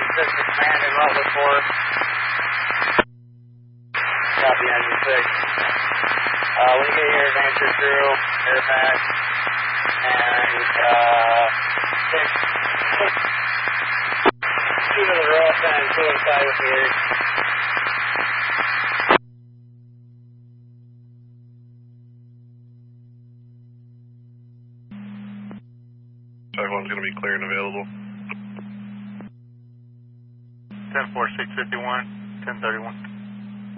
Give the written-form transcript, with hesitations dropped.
6 to command in Rutland 4. Copy engine 6. When you get here, advance your crew, air pack, and put 2 to the roof and 2 inside with gears. Type 1's going to be clear and available. 10-4, 651, 1031.